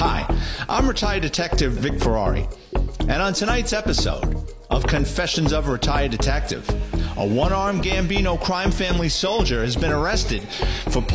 Hi, I'm retired detective Vic Ferrari, and on tonight's episode of Confessions of a Retired Detective, a one-armed Gambino crime family soldier has been arrested for